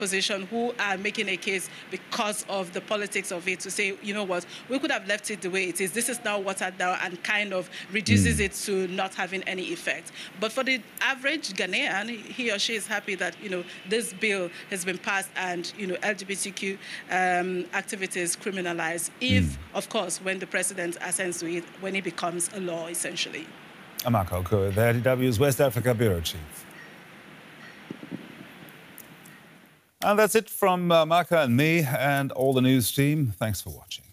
position who are making a case because of the politics of it to say, you know what, we could have left it the way it is. This is now watered down and kind of reduces it to not having any effect. But for the average Ghanaian, he or she is happy that, this bill has been passed and, LGBTQ activities criminalized if, of course, when the president assents to it, when it becomes a law, essentially. Amaka Okoye, the DW's West Africa Bureau Chief. And that's it from Amaka and me and all the news team. Thanks for watching.